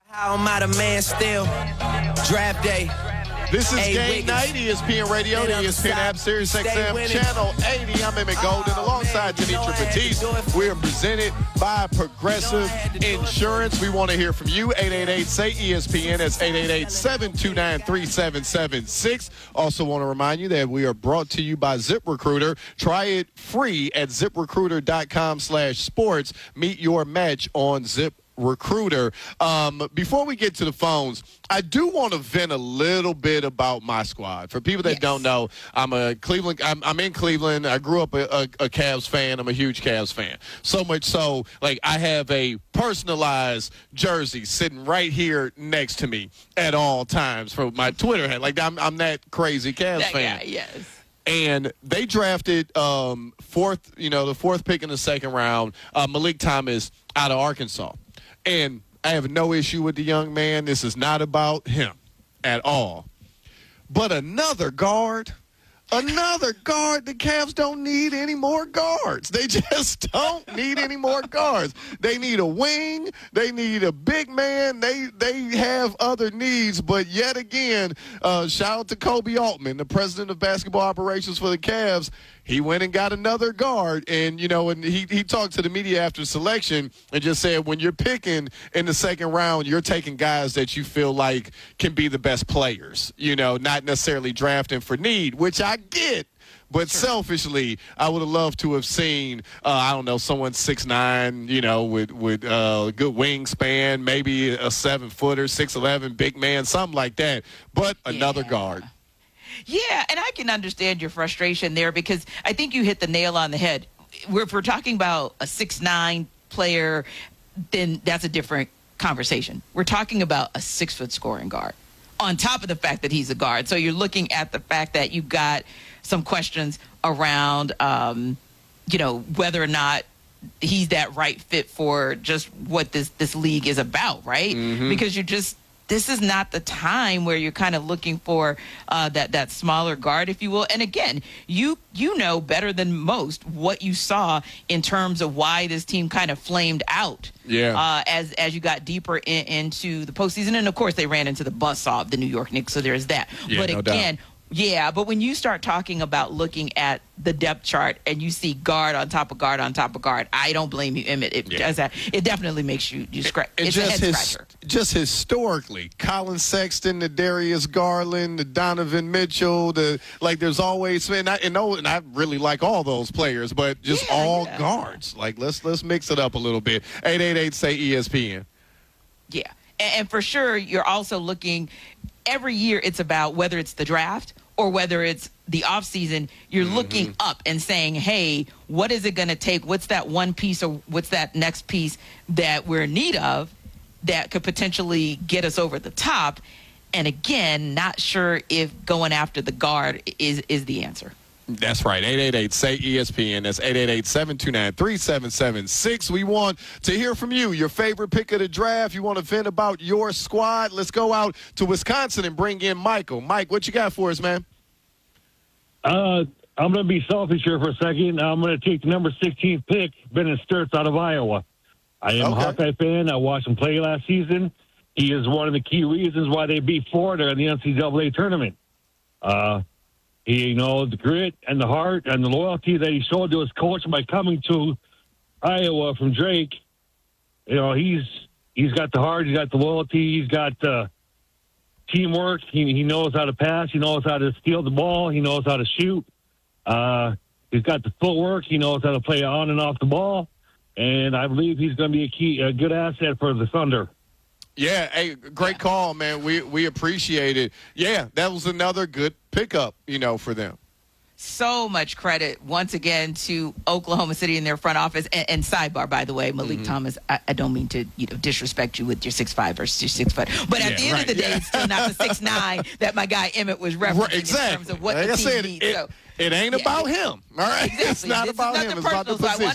How am I the man still? Draft day. This is Game Night, ESPN Radio, the ESPN app, Sirius XM, Channel 80. I'm Emmett Golden alongside Denitra Batiste. We are presented by Progressive Insurance. We want to hear from you. 888-SAY-ESPN. That's 888-729-3776. Also want to remind you that we are brought to you by ZipRecruiter. Try it free at ZipRecruiter.com/sports. Meet your match on ZipRecruiter. Before we get to the phones, I do want to vent a little bit about my squad. For people that don't know, I'm in Cleveland. I grew up a Cavs fan. I'm a huge Cavs fan. So much so, like, I have a personalized jersey sitting right here next to me at all times for my Twitter handle. Like, I'm that crazy Cavs fan. Yes. And they drafted the fourth pick in the second round, Malik Thomas out of Arkansas. And I have no issue with the young man. This is not about him at all. But another guard. The Cavs don't need any more guards. They just don't need any more guards. They need a wing. They need a big man. They have other needs. But yet again, shout out to Kobe Altman, the president of basketball operations for the Cavs. He went and got another guard, and he talked to the media after selection and just said, when you're picking in the second round, you're taking guys that you feel like can be the best players, not necessarily drafting for need, which I get. But selfishly, I would have loved to have seen, someone 6'9", with good wingspan, maybe a 7-footer, 6'11", big man, something like that. But another guard. Yeah, and I can understand your frustration there because I think you hit the nail on the head. If we're talking about a 6'9" player, then that's a different conversation. We're talking about a 6-foot scoring guard on top of the fact that he's a guard. So you're looking at the fact that you've got some questions around, whether or not he's that right fit for just what this league is about, right? Mm-hmm. Because this is not the time where you're kind of looking for that smaller guard, if you will. And again, you know better than most what you saw in terms of why this team kind of flamed out as you got deeper into the postseason. And, of course, they ran into the buzzsaw of the New York Knicks, so there's that. Yeah, but again, doubt. Yeah, but when you start talking about looking at the depth chart and you see guard on top of guard on top of guard, I don't blame you, Emmett. It does that. It definitely makes you scratch. It's a head scratcher. Just historically, Colin Sexton, the Darius Garland, the Donovan Mitchell, there's always, and I really like all those players, but just guards. Like, let's mix it up a little bit. 888-SAY-ESPN. Yeah, and for sure, you're also looking. Every year it's about whether it's the draft or whether it's the offseason, you're looking up and saying, hey, what is it going to take? What's that one piece or what's that next piece that we're in need of that could potentially get us over the top? And again, not sure if going after the guard is the answer. That's right. 888-SAY-ESPN. That's 888-729-3776. We want to hear from you. Your favorite pick of the draft. You want to vent about your squad. Let's go out to Wisconsin and bring in Michael. Mike, what you got for us, man? I'm going to be selfish here for a second. I'm going to take the number 16 pick, Bennett Sturts out of Iowa. I am a Hawkeye fan. I watched him play last season. He is one of the key reasons why they beat Florida in the NCAA tournament. The grit and the heart and the loyalty that he showed to his coach by coming to Iowa from Drake. He's got the heart, he's got the loyalty, he's got teamwork. He knows how to pass, he knows how to steal the ball, he knows how to shoot. He's got the footwork, he knows how to play on and off the ball, and I believe he's going to be a good asset for the Thunder. Yeah, hey, great call, man. We appreciate it. Yeah, that was another good pickup, for them. So much credit once again to Oklahoma City and their front office. And sidebar, by the way, Malik Thomas, I don't mean to disrespect you with your 6'5" versus your 6 foot, but at the end of the day, it's still not the 6'9" that my guy Emmett was referencing in terms of what the team needs. It ain't about him, all right? Exactly. It's not about him. It's about the position.